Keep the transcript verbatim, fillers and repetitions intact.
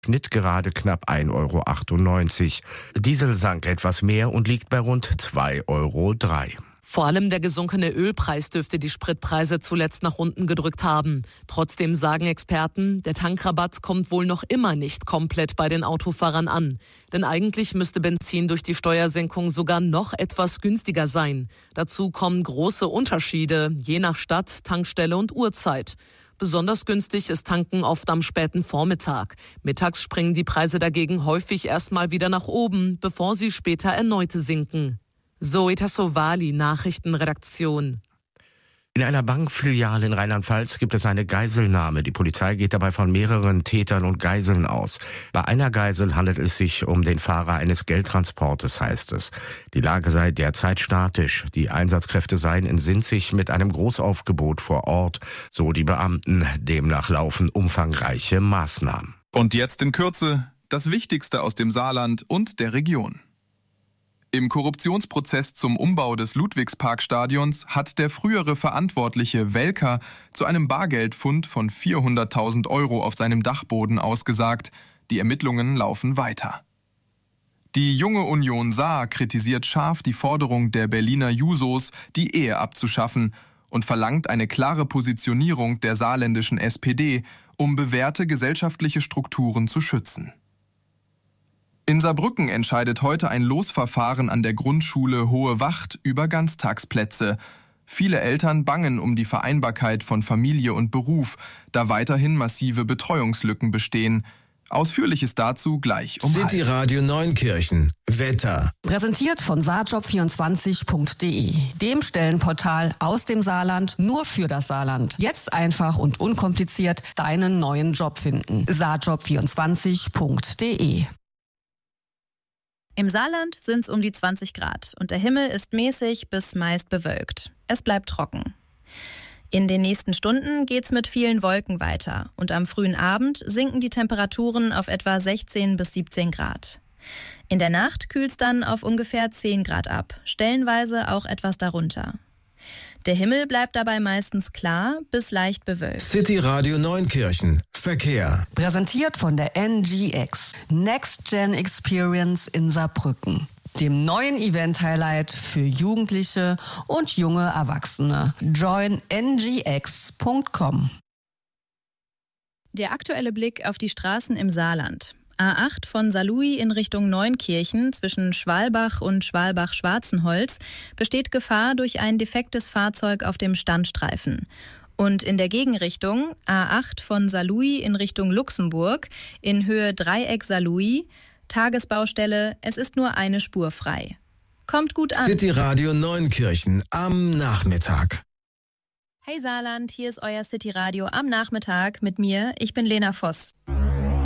Schnitt gerade knapp ein Euro achtundneunzig. Diesel sank etwas mehr und liegt bei rund zwei Euro drei. Vor allem der gesunkene Ölpreis dürfte die Spritpreise zuletzt nach unten gedrückt haben. Trotzdem sagen Experten, der Tankrabatt kommt wohl noch immer nicht komplett bei den Autofahrern an. Denn eigentlich müsste Benzin durch die Steuersenkung sogar noch etwas günstiger sein. Dazu kommen große Unterschiede, je nach Stadt, Tankstelle und Uhrzeit. Besonders günstig ist Tanken oft am späten Vormittag. Mittags springen die Preise dagegen häufig erstmal wieder nach oben, bevor sie später erneut sinken. Zoe Tassovali, Nachrichtenredaktion. In einer Bankfiliale in Rheinland-Pfalz gibt es eine Geiselnahme. Die Polizei geht dabei von mehreren Tätern und Geiseln aus. Bei einer Geisel handelt es sich um den Fahrer eines Geldtransportes, heißt es. Die Lage sei derzeit statisch. Die Einsatzkräfte seien in Sinzig mit einem Großaufgebot vor Ort, so die Beamten. Demnach laufen umfangreiche Maßnahmen. Und jetzt in Kürze das Wichtigste aus dem Saarland und der Region. Im Korruptionsprozess zum Umbau des Ludwigsparkstadions hat der frühere Verantwortliche Welker zu einem Bargeldfund von vierhunderttausend Euro auf seinem Dachboden ausgesagt. Die Ermittlungen laufen weiter. Die Junge Union Saar kritisiert scharf die Forderung der Berliner Jusos, die Ehe abzuschaffen und verlangt eine klare Positionierung der saarländischen S P D, um bewährte gesellschaftliche Strukturen zu schützen. In Saarbrücken entscheidet heute ein Losverfahren an der Grundschule Hohe Wacht über Ganztagsplätze. Viele Eltern bangen um die Vereinbarkeit von Familie und Beruf, da weiterhin massive Betreuungslücken bestehen. Ausführliches dazu gleich um City Radio Neunkirchen. Wetter. Präsentiert von saarjob vierundzwanzig punkt de, dem Stellenportal aus dem Saarland nur für das Saarland. Jetzt einfach und unkompliziert deinen neuen Job finden. saarjob vierundzwanzig punkt de. Im Saarland sind es um die zwanzig Grad und der Himmel ist mäßig bis meist bewölkt. Es bleibt trocken. In den nächsten Stunden geht's mit vielen Wolken weiter und am frühen Abend sinken die Temperaturen auf etwa sechzehn bis siebzehn Grad. In der Nacht kühlt's dann auf ungefähr zehn Grad ab, stellenweise auch etwas darunter. Der Himmel bleibt dabei meistens klar bis leicht bewölkt. City Radio Neunkirchen. Verkehr. Präsentiert von der N G X. Next Gen Experience in Saarbrücken. Dem neuen Event-Highlight für Jugendliche und junge Erwachsene. join n g x punkt com. Der aktuelle Blick auf die Straßen im Saarland. A acht von Saarlouis in Richtung Neunkirchen zwischen Schwalbach und Schwalbach-Schwarzenholz besteht Gefahr durch ein defektes Fahrzeug auf dem Standstreifen. Und in der Gegenrichtung A acht von Saarlouis in Richtung Luxemburg in Höhe Dreieck Saarlouis, Tagesbaustelle, es ist nur eine Spur frei. Kommt gut an. City Radio Neunkirchen am Nachmittag. Hey Saarland, hier ist euer City Radio am Nachmittag mit mir, ich bin Lena Voss.